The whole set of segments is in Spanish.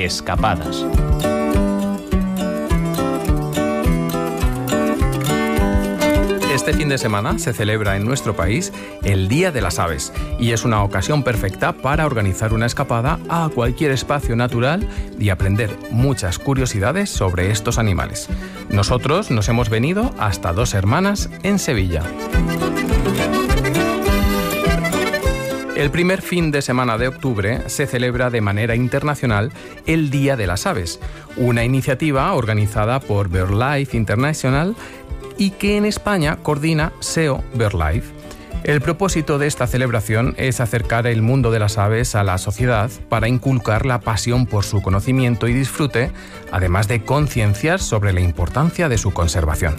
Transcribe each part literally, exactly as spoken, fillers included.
escapadas. Este fin de semana se celebra en nuestro país el Día de las Aves y es una ocasión perfecta para organizar una escapada a cualquier espacio natural y aprender muchas curiosidades sobre estos animales. Nosotros nos hemos venido hasta Dos Hermanas en Sevilla. El primer fin de semana de octubre se celebra de manera internacional el Día de las Aves, una iniciativa organizada por BirdLife International y que en España coordina S E O BirdLife. El propósito de esta celebración es acercar el mundo de las aves a la sociedad para inculcar la pasión por su conocimiento y disfrute, además de concienciar sobre la importancia de su conservación.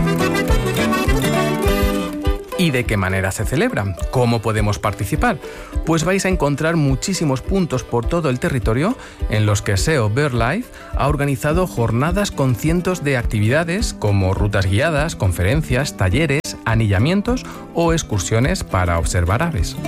¿Y de qué manera se celebra? ¿Cómo podemos participar? Pues vais a encontrar muchísimos puntos por todo el territorio en los que S E O BirdLife ha organizado jornadas con cientos de actividades como rutas guiadas, conferencias, talleres, anillamientos o excursiones para observar aves.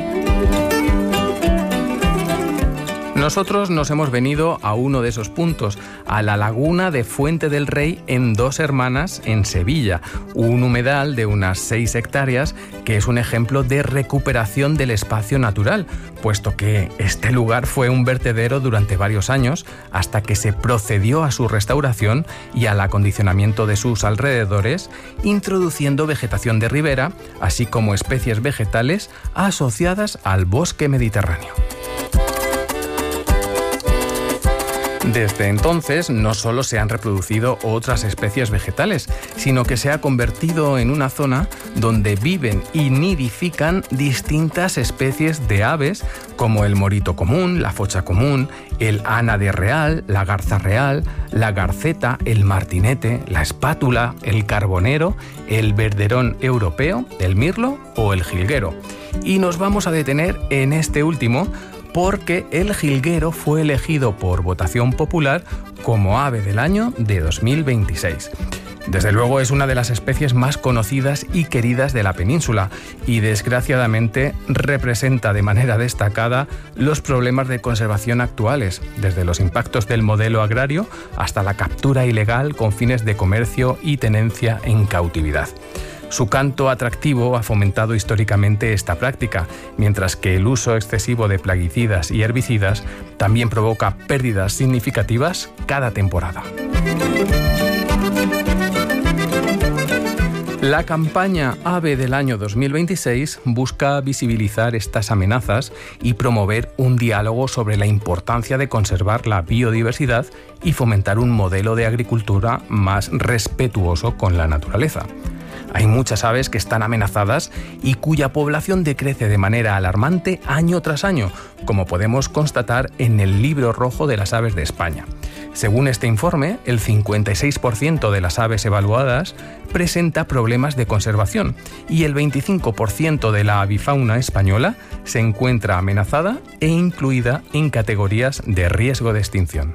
Nosotros nos hemos venido a uno de esos puntos, a la laguna de Fuente del Rey en Dos Hermanas, en Sevilla, un humedal de unas seis hectáreas que es un ejemplo de recuperación del espacio natural, puesto que este lugar fue un vertedero durante varios años hasta que se procedió a su restauración y al acondicionamiento de sus alrededores, introduciendo vegetación de ribera, así como especies vegetales asociadas al bosque mediterráneo. Desde entonces no solo se han reproducido otras especies vegetales, sino que se ha convertido en una zona donde viven y nidifican distintas especies de aves como el morito común, la focha común, el ánade real, la garza real, la garceta, el martinete, la espátula, el carbonero, el verderón europeo, el mirlo o el jilguero. Y nos vamos a detener en este último porque el jilguero fue elegido por votación popular como ave del año de dos mil veintiséis. Desde luego es una de las especies más conocidas y queridas de la península y desgraciadamente representa de manera destacada los problemas de conservación actuales, desde los impactos del modelo agrario hasta la captura ilegal con fines de comercio y tenencia en cautividad. Su canto atractivo ha fomentado históricamente esta práctica, mientras que el uso excesivo de plaguicidas y herbicidas también provoca pérdidas significativas cada temporada. La campaña Ave del año dos mil veintiséis busca visibilizar estas amenazas y promover un diálogo sobre la importancia de conservar la biodiversidad y fomentar un modelo de agricultura más respetuoso con la naturaleza. Hay muchas aves que están amenazadas y cuya población decrece de manera alarmante año tras año, como podemos constatar en el Libro Rojo de las Aves de España. Según este informe, el cincuenta y seis por ciento de las aves evaluadas presenta problemas de conservación y el veinticinco por ciento de la avifauna española se encuentra amenazada e incluida en categorías de riesgo de extinción.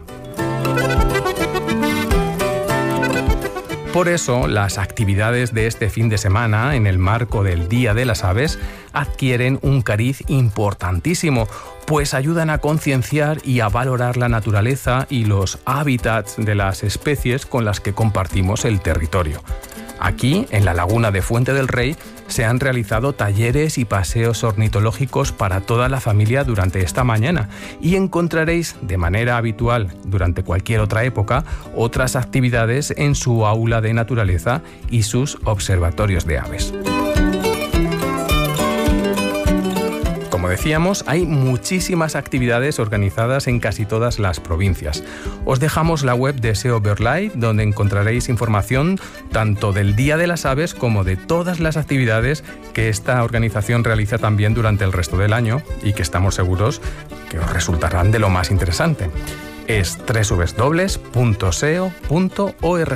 Por eso, las actividades de este fin de semana, en el marco del Día de las Aves, adquieren un cariz importantísimo, pues ayudan a concienciar y a valorar la naturaleza y los hábitats de las especies con las que compartimos el territorio. Aquí, en la laguna de Fuente del Rey, se han realizado talleres y paseos ornitológicos para toda la familia durante esta mañana y encontraréis, de manera habitual durante cualquier otra época, otras actividades en su aula de naturaleza y sus observatorios de aves. Como decíamos, hay muchísimas actividades organizadas en casi todas las provincias. Os dejamos la web de S E O BirdLife, donde encontraréis información tanto del Día de las Aves como de todas las actividades que esta organización realiza también durante el resto del año y que estamos seguros que os resultarán de lo más interesante. Es doble u doble u doble u punto s e o punto org.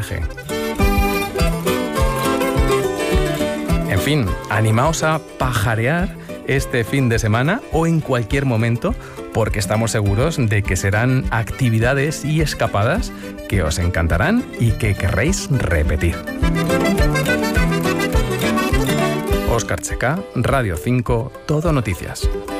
En fin, animaos a pajarear este fin de semana o en cualquier momento, porque estamos seguros de que serán actividades y escapadas que os encantarán y que querréis repetir. Óscar Checa, Radio cinco, Todo Noticias.